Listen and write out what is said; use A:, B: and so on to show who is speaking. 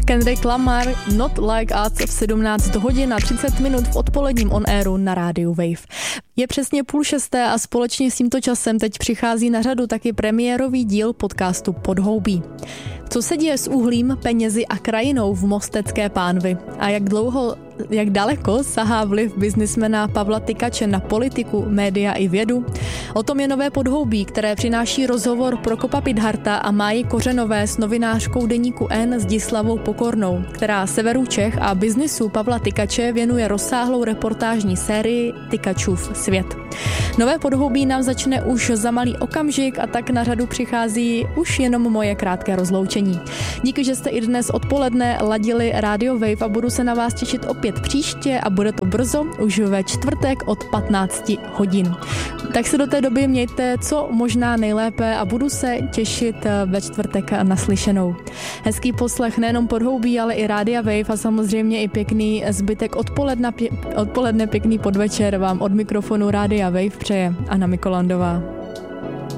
A: Kendrick Lamar, Not Like Us v 17 hodin a 30 minut v odpoledním on airu na rádiu Wave. Je přesně 5:30 a společně s tímto časem teď přichází na řadu taky premiérový díl podcastu Podhoubí. Co se děje s uhlím, penězi a krajinou v Mostecké pánvi a jak daleko sahá vliv biznismena Pavla Tykače na politiku, média i vědu? O tom je nové Podhoubí, které přináší rozhovor Prokopa Pidharta a Máji Kořenové s novinářkou deníku N Zdislavou Pokornou, která severu Čech a biznisu Pavla Tykače věnuje rozsáhlou reportážní sérii Tykačův svět. Nové Podhoubí nám začne už za malý okamžik a tak na řadu přichází už jenom moje krátké rozloučení. Díky, že jste i dnes odpoledne ladili Radio Wave a budu se na vás těšit opět příště a bude to brzo, už ve čtvrtek od 15 hodin. Tak se do té doby mějte co možná nejlépe a budu se těšit ve čtvrtek naslyšenou. Hezký poslech nejenom Podhoubí, ale i Rádia Wave a samozřejmě i pěkný zbytek odpoledne, pěkný podvečer vám od mikrofonu Rádia Wave přeje Anna Mikolandová.